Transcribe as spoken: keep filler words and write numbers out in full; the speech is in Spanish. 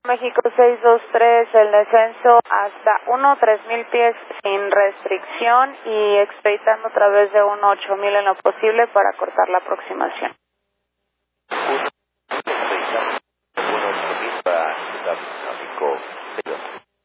México seis dos tres, el descenso hasta uno tres mil pies sin restricción y expeditando a través de uno ocho mil en lo posible para cortar la aproximación.